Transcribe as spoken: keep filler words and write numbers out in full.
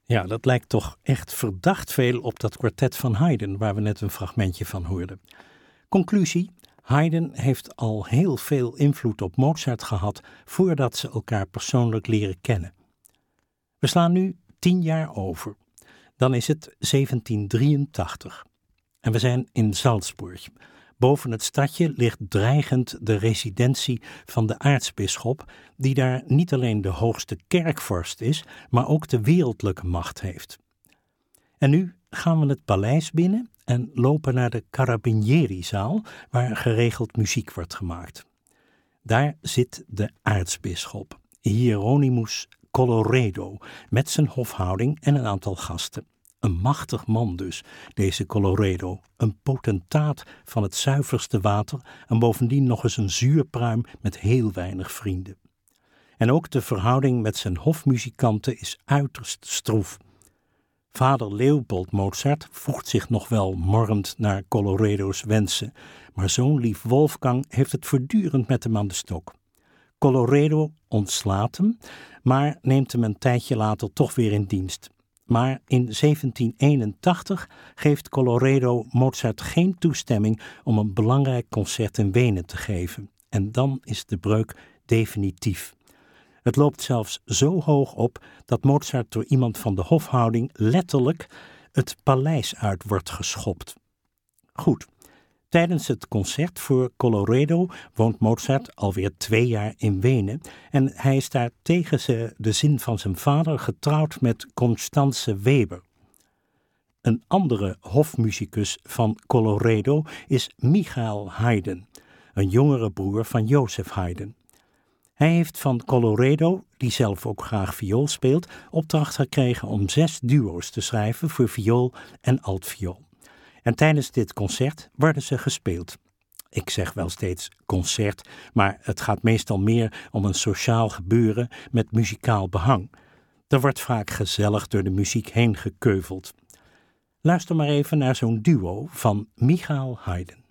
Ja, dat lijkt toch echt verdacht veel op dat kwartet van Haydn, waar we net een fragmentje van hoorden. Conclusie: Haydn heeft al heel veel invloed op Mozart gehad voordat ze elkaar persoonlijk leren kennen. We slaan nu tien jaar over. Dan is het zeventien drieëntachtig. En we zijn in Salzburg. Boven het stadje ligt dreigend de residentie van de aartsbisschop, die daar niet alleen de hoogste kerkvorst is, maar ook de wereldlijke macht heeft. En nu gaan we het paleis binnen en lopen naar de Carabinieri-zaal, waar geregeld muziek wordt gemaakt. Daar zit de aartsbisschop, Hieronymus Colloredo, met zijn hofhouding en een aantal gasten. Een machtig man dus, deze Colloredo, een potentaat van het zuiverste water en bovendien nog eens een zuurpruim met heel weinig vrienden. En ook de verhouding met zijn hofmuzikanten is uiterst stroef. Vader Leopold Mozart voegt zich nog wel morrend naar Colloredo's wensen, maar zoon lief Wolfgang heeft het voortdurend met hem aan de stok. Colloredo ontslaat hem, maar neemt hem een tijdje later toch weer in dienst. Maar in zeventien eenentachtig geeft Colloredo Mozart geen toestemming om een belangrijk concert in Wenen te geven. En dan is de breuk definitief. Het loopt zelfs zo hoog op dat Mozart door iemand van de hofhouding letterlijk het paleis uit wordt geschopt. Goed, tijdens het concert voor Colloredo woont Mozart alweer twee jaar in Wenen en hij is daar tegen de zin van zijn vader getrouwd met Constanze Weber. Een andere hofmuzikus van Colloredo is Michael Haydn, een jongere broer van Joseph Haydn. Hij heeft van Colloredo, die zelf ook graag viool speelt, opdracht gekregen om zes duo's te schrijven voor viool en altviool. En tijdens dit concert worden ze gespeeld. Ik zeg wel steeds concert, maar het gaat meestal meer om een sociaal gebeuren met muzikaal behang. Er wordt vaak gezellig door de muziek heen gekeuveld. Luister maar even naar zo'n duo van Michael Haydn.